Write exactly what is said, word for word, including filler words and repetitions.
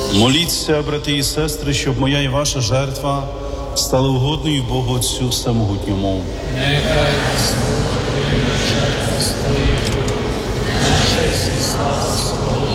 Моліться, брати і сестри, щоб моя і ваша жертва стала угодною Богу Отцю Всемогутньому. Нехай служить жертва